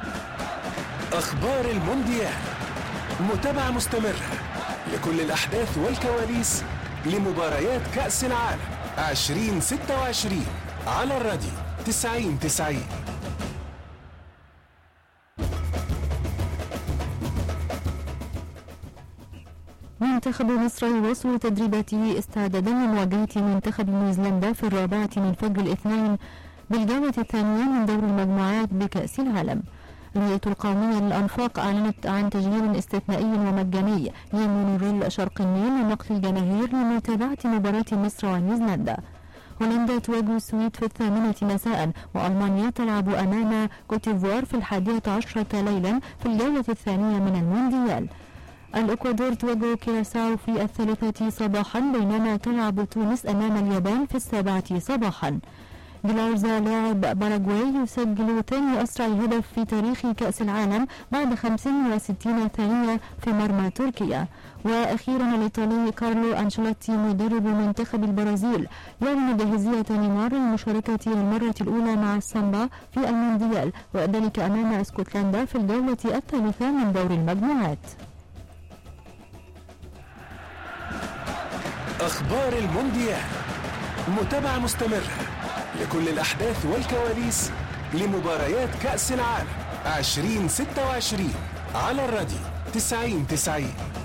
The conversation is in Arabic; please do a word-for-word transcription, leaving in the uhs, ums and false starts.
أخبار المونديال، متابعة مستمرة لكل الأحداث والكواليس لمباريات كأس العالم ألفين وستة وعشرين على الراديو تسعين تسعين. منتخب مصر يواصل تدريباته استعدادا لمواجهة منتخب نيوزيلندا في الرابعة من فجر الاثنين بالجولة الثانية من دور المجموعات بكأس العالم. الهيئة القومية للأنفاق أعلنت عن تشغيل استثنائي ومجاني لمونوريل شرق النيل لنقل الجماهير لمتابعة مباراة مصر ونيوزيلندا. هولندا تواجه السويد في الثامنة مساء، وألمانيا تلعب أمام كوتيفوار في الحادية عشرة ليلا في الجولة الثانية من المونديال. الإكوادور تواجه كيراساو في الثالثة صباحا، بينما تلعب تونس أمام اليابان في السابعة صباحا. جلارزا لاعب باراغواي يسجل ثاني أسرع هدف في تاريخ كأس العالم بعد خمسين وستين ثانية في مرمى تركيا. وأخيرا الإيطالي كارلو أنشيلوتي مدرب منتخب البرازيل يعلن جاهزية نيمار للمشاركة للمرة الأولى مع السامبا في المونديال، وذلك أمام اسكتلندا في الجولة الثالثة من دور المجموعات. أخبار المونديال، متابعة مستمرة لكل الأحداث والكواليس لمباريات كأس العالم ألفين وستة وعشرين على الراديو تسعين تسعين.